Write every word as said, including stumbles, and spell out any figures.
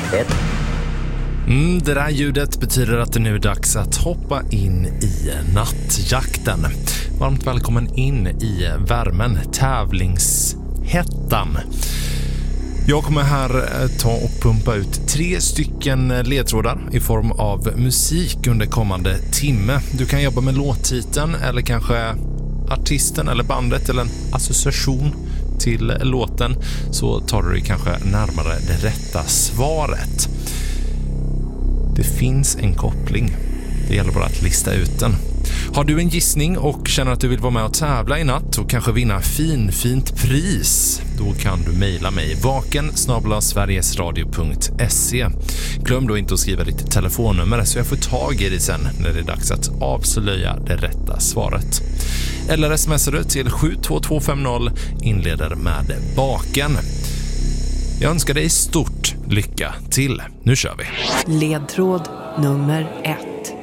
ett. Mm, det där ljudet betyder att det nu är dags att hoppa in i nattjakten. Varmt välkommen in i värmen, tävlingshettan. Jag kommer här ta och pumpa ut tre stycken ledtrådar i form av musik under kommande timme. Du kan jobba med låttiteln eller kanske artisten eller bandet eller en association till låten, så tar du dig kanske närmare det rätta svaret. Det finns en koppling. Det gäller bara att lista ut den. Har du en gissning och känner att du vill vara med och tävla i natt och kanske vinna fin, fint pris, då kan du mejla mig vaken snabel-a sverigesradio punkt se. Glöm då inte att skriva ditt telefonnummer så jag får tag i dig sen när det är dags att avslöja det rätta svaret. Eller smsar du till sju två två fem noll, inleder med baken. Jag önskar dig stort lycka till. Nu kör vi. Ledtråd nummer ett.